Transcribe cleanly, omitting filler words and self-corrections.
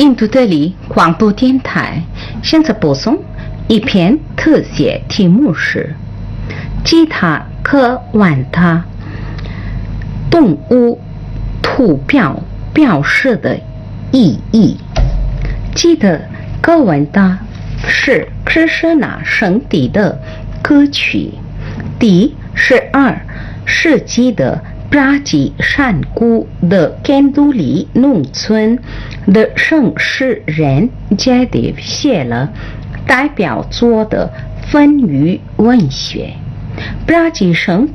印度德里广播电台现在播送一篇特写，题目是吉他可玩它动物图表表示的意义。吉他可玩它是krishna圣地的歌曲，第12世纪的布拉吉山谷的甘杜里农村的圣诗人加迪写了代表作的丰腴文学。布拉吉山